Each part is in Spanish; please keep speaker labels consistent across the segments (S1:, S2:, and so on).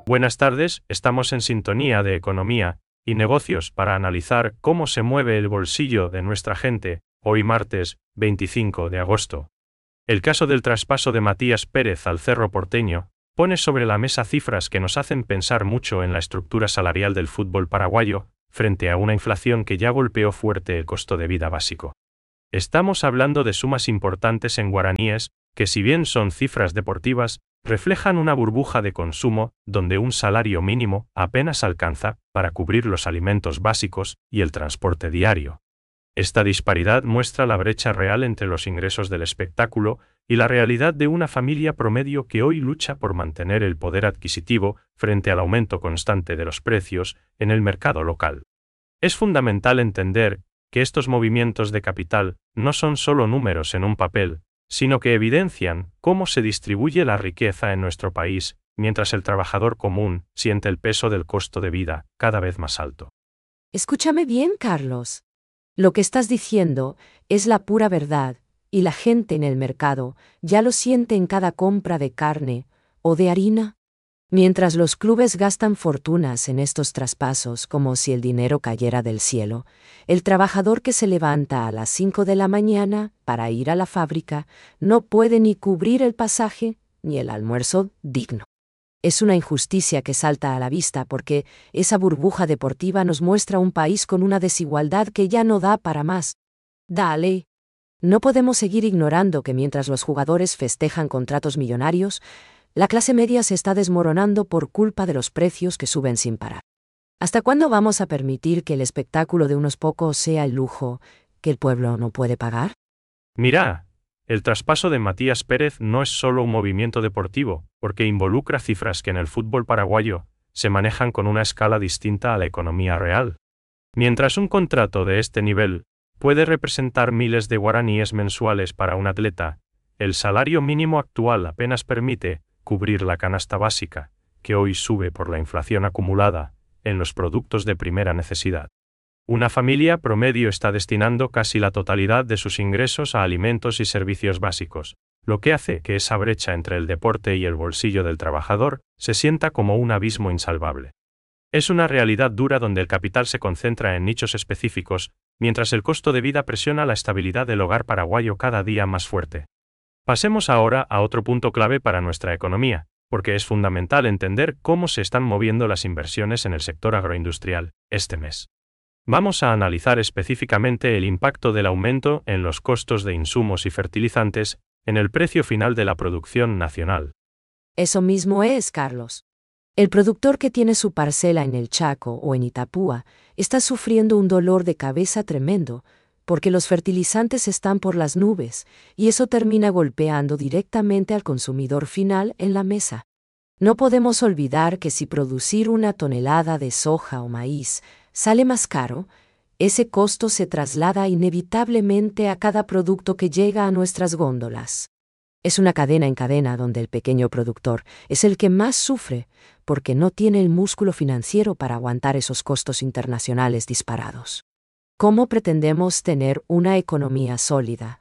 S1: Buenas tardes, estamos en sintonía de economía y negocios para analizar cómo se mueve el bolsillo de nuestra gente, hoy martes 25 de agosto. El caso del traspaso de Matías Pérez al Cerro Porteño pone sobre la mesa cifras que nos hacen pensar mucho en la estructura salarial del fútbol paraguayo, frente a una inflación que ya golpeó fuerte el costo de vida básico. Estamos hablando de sumas importantes en guaraníes, que si bien son cifras deportivas, reflejan una burbuja de consumo donde un salario mínimo apenas alcanza para cubrir los alimentos básicos y el transporte diario. Esta disparidad muestra la brecha real entre los ingresos del espectáculo y la realidad de una familia promedio que hoy lucha por mantener el poder adquisitivo frente al aumento constante de los precios en el mercado local. Es fundamental entender que estos movimientos de capital no son solo números en un papel, sino que evidencian cómo se distribuye la riqueza en nuestro país, mientras el trabajador común siente el peso del costo de vida cada vez más alto.
S2: Escúchame bien, Carlos. Lo que estás diciendo es la pura verdad, y la gente en el mercado ya lo siente en cada compra de carne o de harina. Mientras los clubes gastan fortunas en estos traspasos como si el dinero cayera del cielo, el trabajador que se levanta a las 5 de la mañana para ir a la fábrica no puede ni cubrir el pasaje ni el almuerzo digno. Es una injusticia que salta a la vista porque esa burbuja deportiva nos muestra un país con una desigualdad que ya no da para más. Dale. No podemos seguir ignorando que mientras los jugadores festejan contratos millonarios, la clase media se está desmoronando por culpa de los precios que suben sin parar. ¿Hasta cuándo vamos a permitir que el espectáculo de unos pocos sea el lujo que el pueblo no puede pagar?
S1: Mira, el traspaso de Matías Pérez no es solo un movimiento deportivo, porque involucra cifras que en el fútbol paraguayo se manejan con una escala distinta a la economía real. Mientras un contrato de este nivel puede representar miles de guaraníes mensuales para un atleta, el salario mínimo actual apenas permite cubrir la canasta básica, que hoy sube por la inflación acumulada en los productos de primera necesidad. Una familia promedio está destinando casi la totalidad de sus ingresos a alimentos y servicios básicos, lo que hace que esa brecha entre el deporte y el bolsillo del trabajador se sienta como un abismo insalvable. Es una realidad dura donde el capital se concentra en nichos específicos, mientras el costo de vida presiona la estabilidad del hogar paraguayo cada día más fuerte. Pasemos ahora a otro punto clave para nuestra economía, porque es fundamental entender cómo se están moviendo las inversiones en el sector agroindustrial este mes. Vamos a analizar específicamente el impacto del aumento en los costos de insumos y fertilizantes en el precio final de la producción nacional.
S2: Eso mismo es, Carlos. El productor que tiene su parcela en el Chaco o en Itapúa está sufriendo un dolor de cabeza tremendo, porque los fertilizantes están por las nubes, y eso termina golpeando directamente al consumidor final en la mesa. No podemos olvidar que si producir una tonelada de soja o maíz sale más caro, ese costo se traslada inevitablemente a cada producto que llega a nuestras góndolas. Es una cadena en cadena donde el pequeño productor es el que más sufre porque no tiene el músculo financiero para aguantar esos costos internacionales disparados. ¿Cómo pretendemos tener una economía sólida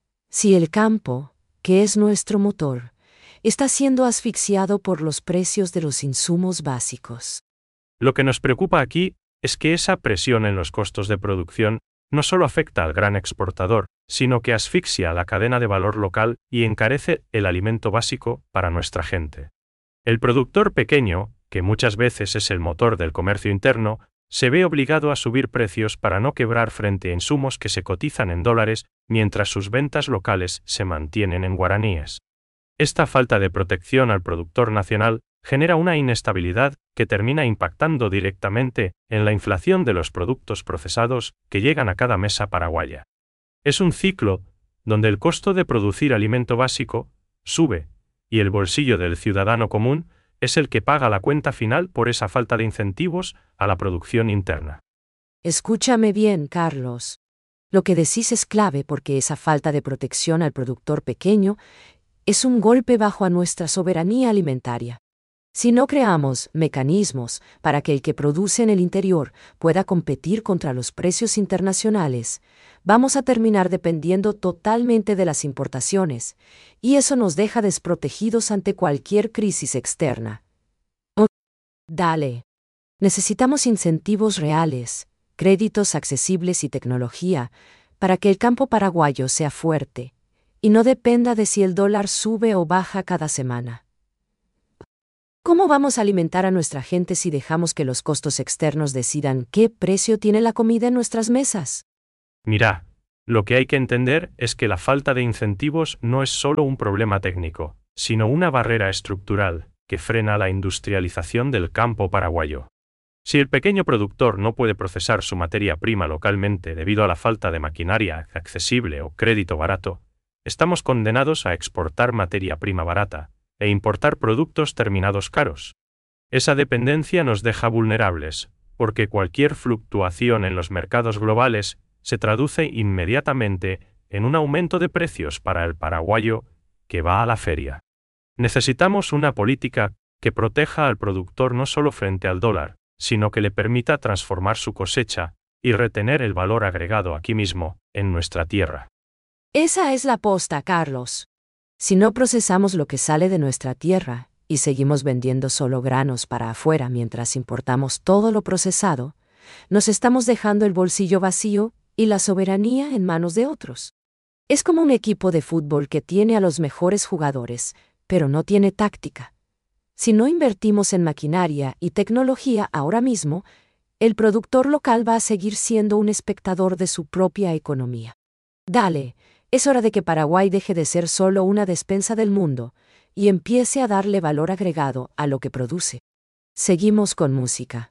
S2: si el campo, que es nuestro motor, está siendo asfixiado por los precios de los insumos básicos?
S1: Lo que nos preocupa aquí es que esa presión en los costos de producción no solo afecta al gran exportador, sino que asfixia la cadena de valor local y encarece el alimento básico para nuestra gente. El productor pequeño, que muchas veces es el motor del comercio interno, se ve obligado a subir precios para no quebrar frente a insumos que se cotizan en dólares mientras sus ventas locales se mantienen en guaraníes. Esta falta de protección al productor nacional genera una inestabilidad que termina impactando directamente en la inflación de los productos procesados que llegan a cada mesa paraguaya. Es un ciclo donde el costo de producir alimento básico sube y el bolsillo del ciudadano común es el que paga la cuenta final por esa falta de incentivos a la producción interna.
S2: Escúchame bien, Carlos. Lo que decís es clave porque esa falta de protección al productor pequeño es un golpe bajo a nuestra soberanía alimentaria. Si no creamos mecanismos para que el que produce en el interior pueda competir contra los precios internacionales, vamos a terminar dependiendo totalmente de las importaciones, y eso nos deja desprotegidos ante cualquier crisis externa. Dale. Necesitamos incentivos reales, créditos accesibles y tecnología para que el campo paraguayo sea fuerte y no dependa de si el dólar sube o baja cada semana. ¿Cómo vamos a alimentar a nuestra gente si dejamos que los costos externos decidan qué precio tiene la comida en nuestras mesas?
S1: Mira, lo que hay que entender es que la falta de incentivos no es solo un problema técnico, sino una barrera estructural que frena la industrialización del campo paraguayo. Si el pequeño productor no puede procesar su materia prima localmente debido a la falta de maquinaria accesible o crédito barato, estamos condenados a exportar materia prima barata e importar productos terminados caros. Esa dependencia nos deja vulnerables, porque cualquier fluctuación en los mercados globales se traduce inmediatamente en un aumento de precios para el paraguayo que va a la feria. Necesitamos una política que proteja al productor no solo frente al dólar, sino que le permita transformar su cosecha y retener el valor agregado aquí mismo, en nuestra tierra.
S2: Esa es la posta, Carlos. Si no procesamos lo que sale de nuestra tierra y seguimos vendiendo solo granos para afuera mientras importamos todo lo procesado, nos estamos dejando el bolsillo vacío y la soberanía en manos de otros. Es como un equipo de fútbol que tiene a los mejores jugadores, pero no tiene táctica. Si no invertimos en maquinaria y tecnología ahora mismo, el productor local va a seguir siendo un espectador de su propia economía. Dale, es hora de que Paraguay deje de ser solo una despensa del mundo y empiece a darle valor agregado a lo que produce. Seguimos con música.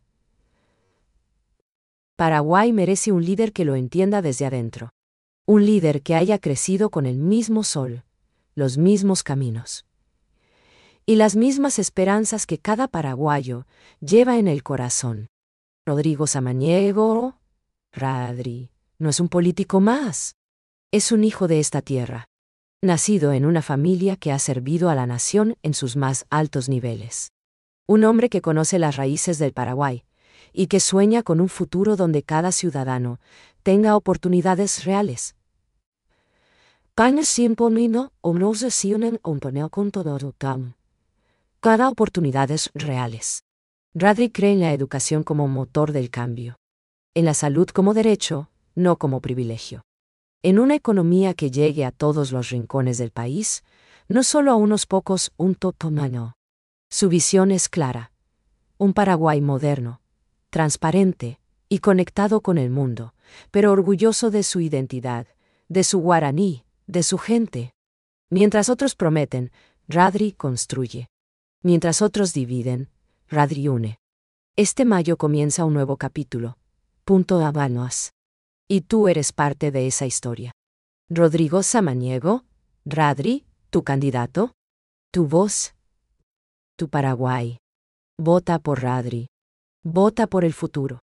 S2: Paraguay merece un líder que lo entienda desde adentro. Un líder que haya crecido con el mismo sol, los mismos caminos y las mismas esperanzas que cada paraguayo lleva en el corazón. Rodrigo Samaniego, Radri, no es un político más. Es un hijo de esta tierra, nacido en una familia que ha servido a la nación en sus más altos niveles. Un hombre que conoce las raíces del Paraguay y que sueña con un futuro donde cada ciudadano tenga oportunidades reales. Cada oportunidades reales. Radri cree en la educación como motor del cambio. En la salud como derecho, no como privilegio. En una economía que llegue a todos los rincones del país, no solo a unos pocos, un totomano. Su visión es clara. Un Paraguay moderno, transparente y conectado con el mundo, pero orgulloso de su identidad, de su guaraní, de su gente. Mientras otros prometen, Radri construye. Mientras otros dividen, Radri une. Este mayo comienza un nuevo capítulo. Punto Habanos. Y tú eres parte de esa historia. Rodrigo Samaniego, Radri, tu candidato, tu voz, tu Paraguay. Vota por Radri. Vota por el futuro.